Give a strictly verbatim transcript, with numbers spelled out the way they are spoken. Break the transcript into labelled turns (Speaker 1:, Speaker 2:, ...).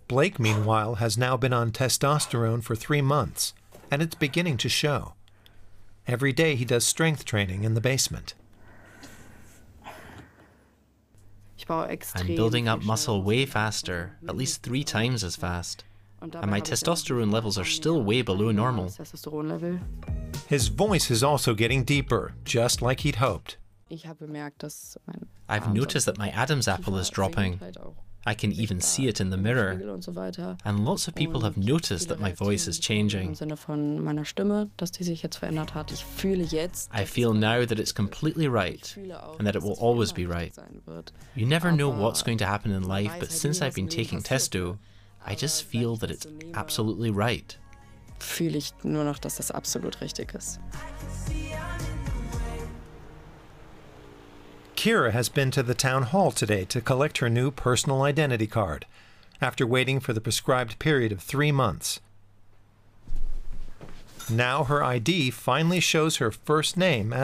Speaker 1: Blake, meanwhile, has now been on testosterone for three months, and it's beginning to show. Every day he does strength training in the basement.
Speaker 2: I'm building up muscle way faster, at least three times as fast. And my testosterone levels are still way below normal.
Speaker 1: His voice is also getting deeper, just like he'd hoped.
Speaker 2: I've noticed that my Adam's apple is dropping. I can even see it in the mirror. And lots of people have noticed that my voice is changing. I feel now that it's completely right, and that it will always be right. You never know what's going to happen in life, but since I've been taking Testo, I just feel that it's absolutely right.
Speaker 3: Fühle ich nur noch, dass das absolut richtig ist.
Speaker 1: Kira has been to the town hall today to collect her new personal identity card, after waiting for the prescribed period of three months. Now her I D finally shows her first name